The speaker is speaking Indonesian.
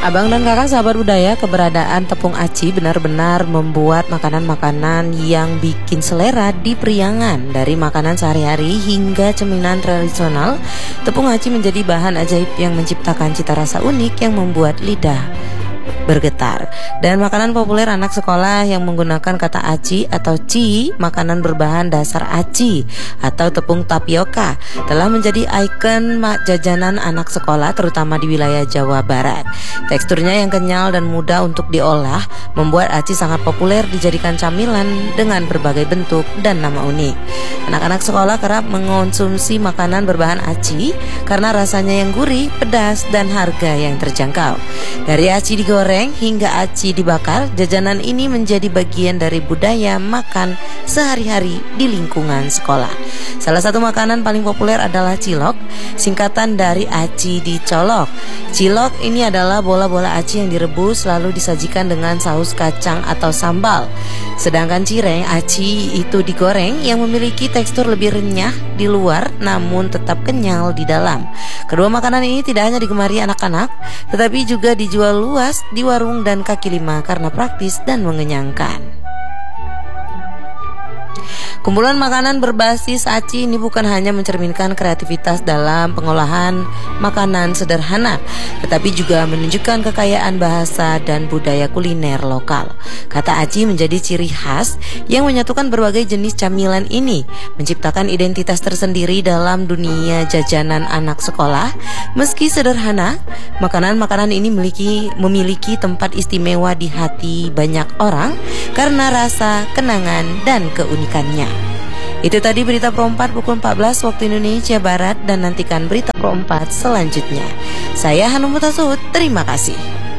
Abang dan kakak sahabat budaya, keberadaan tepung aci benar-benar membuat makanan-makanan yang bikin selera di Priangan. Dari makanan sehari-hari hingga cemilan tradisional, tepung aci menjadi bahan ajaib yang menciptakan cita rasa unik yang membuat lidah bergetar. Dan makanan populer anak sekolah yang menggunakan kata aci atau ci, makanan berbahan dasar aci atau tepung tapioka, telah menjadi ikon jajanan anak sekolah terutama di wilayah Jawa Barat. Teksturnya yang kenyal dan mudah untuk diolah membuat aci sangat populer dijadikan camilan dengan berbagai bentuk dan nama unik. Anak-anak sekolah kerap mengonsumsi makanan berbahan aci karena rasanya yang gurih, pedas, dan harga yang terjangkau. Dari aci digoreng hingga aci dibakar, jajanan ini menjadi bagian dari budaya makan sehari-hari di lingkungan sekolah. Salah satu makanan paling populer adalah cilok, singkatan dari aci dicolok. Cilok ini adalah bola-bola aci yang direbus lalu disajikan dengan saus kacang atau sambal. Sedangkan cireng, aci itu digoreng yang memiliki tekstur lebih renyah di luar namun tetap kenyal di dalam. Kedua makanan ini tidak hanya digemari anak-anak, tetapi juga dijual luas di warung dan kaki lima karena praktis dan mengenyangkan. Kumpulan makanan berbasis aci ini bukan hanya mencerminkan kreativitas dalam pengolahan makanan sederhana, tetapi juga menunjukkan kekayaan bahasa dan budaya kuliner lokal. Kata aci menjadi ciri khas yang menyatukan berbagai jenis camilan ini, menciptakan identitas tersendiri dalam dunia jajanan anak sekolah. Meski sederhana, makanan-makanan ini memiliki tempat istimewa di hati banyak orang karena rasa, kenangan, dan keunikannya. Itu tadi berita Pro 4 pukul 14 waktu Indonesia Barat, dan nantikan berita Pro 4 selanjutnya. Saya Hanum Mutasud, terima kasih.